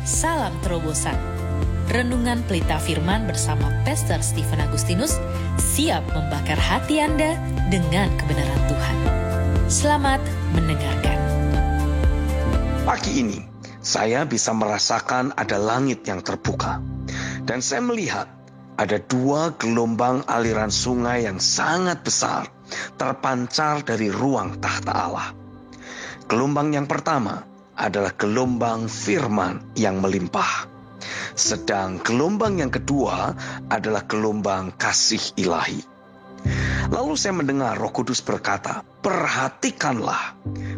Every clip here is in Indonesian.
Salam terobosan. Renungan Pelita Firman bersama Pastor Stephen Agustinus siap membakar hati Anda dengan kebenaran Tuhan. Selamat mendengarkan. Pagi ini, saya bisa merasakan ada langit yang terbuka. Dan saya melihat ada dua gelombang aliran sungai yang sangat besar terpancar dari ruang tahta Allah. Gelombang yang pertama adalah gelombang firman yang melimpah. Sedang gelombang yang kedua adalah gelombang kasih ilahi. Lalu saya mendengar Roh Kudus berkata, perhatikanlah,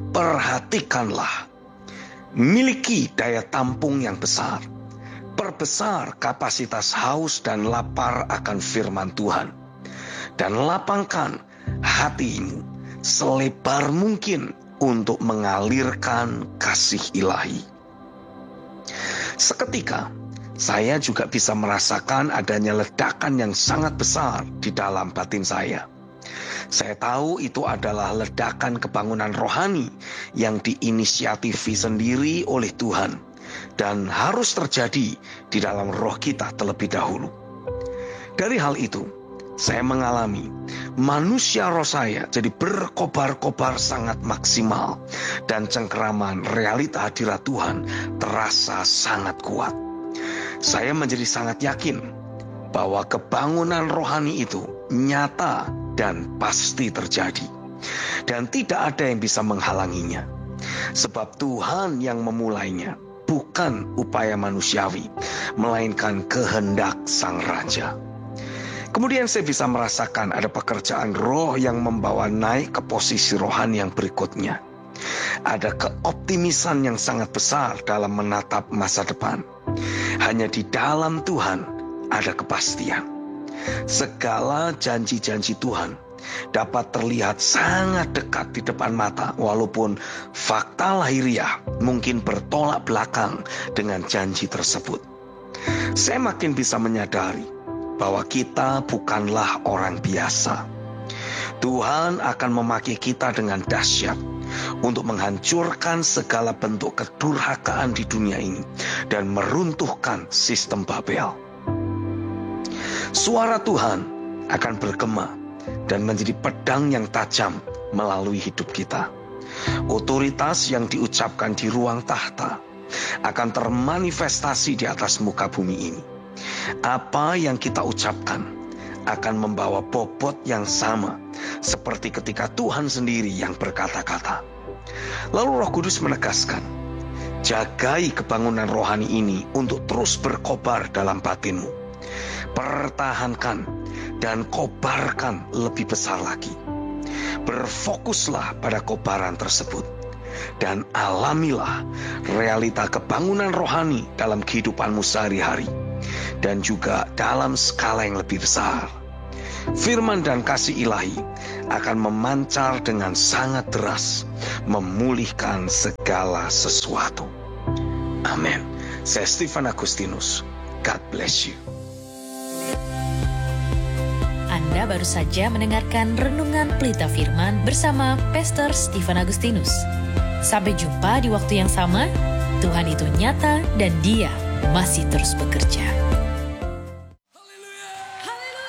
miliki daya tampung yang besar. Perbesar kapasitas haus dan lapar akan firman Tuhan. Dan lapangkan hatimu selebar mungkin untuk mengalirkan kasih ilahi. Seketika, saya juga bisa merasakan adanya ledakan yang sangat besar di dalam batin saya. Saya tahu itu adalah ledakan kebangunan rohani yang diinisiatifi sendiri oleh Tuhan dan harus terjadi di dalam roh kita terlebih dahulu. Dari hal itu, saya mengalami manusia roh saya jadi berkobar-kobar sangat maksimal dan cengkeraman realita hadirat Tuhan terasa sangat kuat. Saya menjadi sangat yakin bahwa kebangunan rohani itu nyata dan pasti terjadi dan tidak ada yang bisa menghalanginya. Sebab Tuhan yang memulainya, bukan upaya manusiawi, melainkan kehendak Sang Raja. Kemudian saya bisa merasakan ada pekerjaan roh yang membawa naik ke posisi rohani yang berikutnya. Ada keoptimisan yang sangat besar dalam menatap masa depan. Hanya di dalam Tuhan ada kepastian. Segala janji-janji Tuhan dapat terlihat sangat dekat di depan mata, walaupun fakta lahiriah mungkin bertolak belakang dengan janji tersebut. Saya makin bisa menyadari bahwa kita bukanlah orang biasa. Tuhan akan memakai kita dengan dahsyat untuk menghancurkan segala bentuk kedurhakaan di dunia ini dan meruntuhkan sistem Babel. Suara Tuhan akan bergema dan menjadi pedang yang tajam melalui hidup kita. Otoritas yang diucapkan di ruang tahta akan termanifestasi di atas muka bumi ini. Apa yang kita ucapkan akan membawa bobot yang sama seperti ketika Tuhan sendiri yang berkata-kata. Lalu Roh Kudus menegaskan, jagai kebangunan rohani ini untuk terus berkobar dalam batinmu. Pertahankan dan kobarkan lebih besar lagi. Berfokuslah pada kobaran tersebut dan alamilah realita kebangunan rohani dalam kehidupanmu sehari-hari dan juga dalam skala yang lebih besar. Firman dan kasih ilahi akan memancar dengan sangat deras, memulihkan segala sesuatu. Amin. Saya Stephen Agustinus. God bless you. Anda baru saja mendengarkan Renungan Pelita Firman bersama Pastor Stephen Agustinus. Sampai jumpa di waktu yang sama. Tuhan itu nyata dan Dia masih terus bekerja.